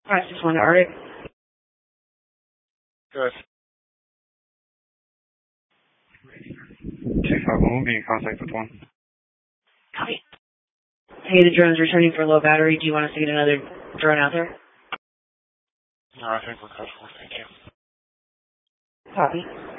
561 Arctic. Good. 251 will be in contact with 1. Copy. Hey, the drone's returning for low battery. Do you want us to get another drone out there? No, I think we're good for. Thank you. Copy.